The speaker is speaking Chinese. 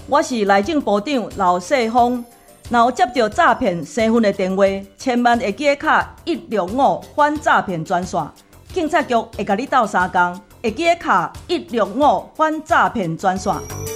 我是内政部长刘世峰。若有接到诈骗身份的电话，千万会记得卡165反诈骗专线，警察局会甲你斗相共，会记得卡165反诈骗专线。